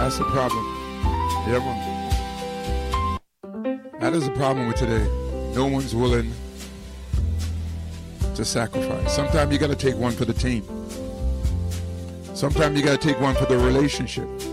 That's the problem. Yeah, man. That is the problem with today. No one's willing to sacrifice. Sometimes you got to take one for the team. Sometimes you got to take one for the relationship.